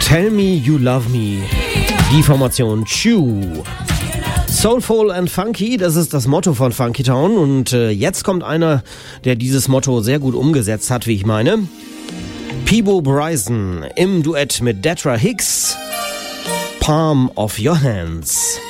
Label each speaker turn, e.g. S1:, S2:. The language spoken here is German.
S1: Tell Me You Love Me, die Formation Chew. Soulful and Funky, das ist das Motto von Funky Town. Und jetzt kommt einer, der dieses Motto sehr gut umgesetzt hat, wie ich meine. Peabo Bryson im Duett mit Detra Hicks, Palm of Your Hands.